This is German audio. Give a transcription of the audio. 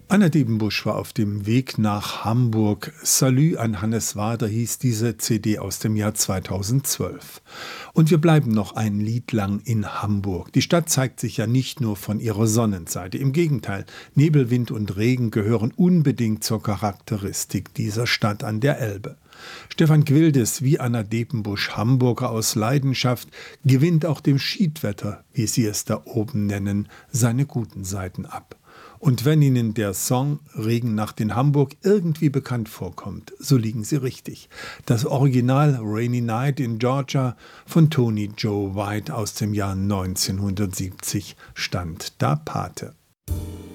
Anna Debenbusch war auf dem Weg nach Hamburg. Salü an Hannes Wader hieß diese CD aus dem Jahr 2012. Und wir bleiben noch ein Lied lang in Hamburg. Die Stadt zeigt sich ja nicht nur von ihrer Sonnenseite. Im Gegenteil, Nebel, Wind und Regen gehören unbedingt zur Charakteristik dieser Stadt an der Elbe. Stefan Gwildes, wie Anna Debenbusch, Hamburger aus Leidenschaft, gewinnt auch dem Schiedwetter, wie sie es da oben nennen, seine guten Seiten ab. Und wenn Ihnen der Song Regennacht in Hamburg irgendwie bekannt vorkommt, so liegen Sie richtig. Das Original Rainy Night in Georgia von Tony Joe White aus dem Jahr 1970 stand da Pate.